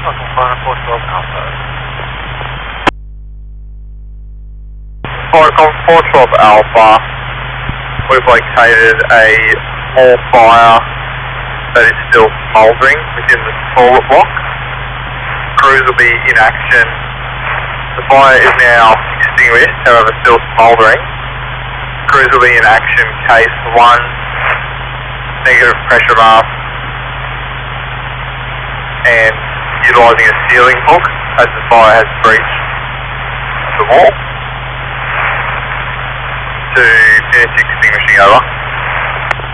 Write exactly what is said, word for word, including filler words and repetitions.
four twelve Alpha. Flight four twelve Alpha, we've located a small fire that is still smouldering within the toilet block. Crews will be in action. The fire is now extinguished, however still smouldering. Crews will be in action, case one, negative pressure mask, and utilising a sealing hook as the fire has breached the wall to finish extinguishing over.